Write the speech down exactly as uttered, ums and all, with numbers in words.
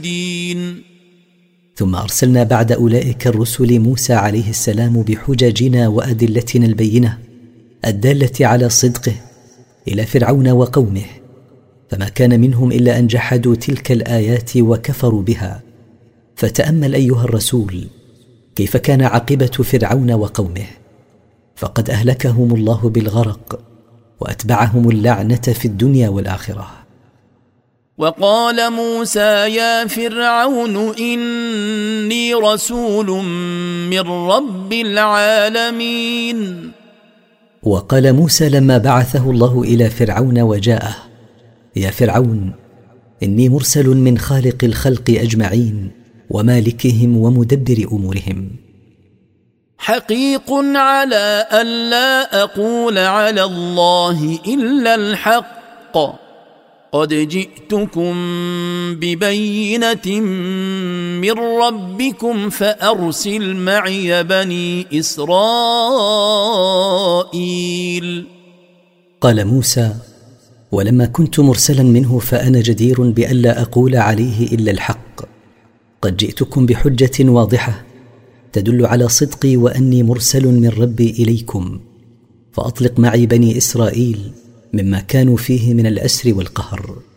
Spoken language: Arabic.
الدين. ثم أرسلنا بعد أولئك الرسل موسى عليه السلام بحججنا وأدلتنا البينة الدالة على صدقه إلى فرعون وقومه، فما كان منهم إلا أن جحدوا تلك الآيات وكفروا بها. فتأمل أيها الرسول كيف كان عاقبة فرعون وقومه، فقد أهلكهم الله بالغرق وأتبعهم اللعنة في الدنيا والآخرة. وقال موسى يا فرعون إني رسول من رب العالمين. وقال موسى لما بعثه الله إلى فرعون وجاءه: يا فرعون إني مرسل من خالق الخلق أجمعين ومالكهم ومدبر أمورهم. حقيق على ألا أقول على الله إلا الحق، قد جئتكم ببينة من ربكم فأرسل معي بني إسرائيل. قال موسى: ولما كنت مرسلا منه فأنا جدير بألا أقول عليه إلا الحق، قد جئتكم بحجة واضحة تدل على صدقي وأني مرسل من ربي إليكم، فأطلق معي بني إسرائيل مما كانوا فيه من الأسر والقهر.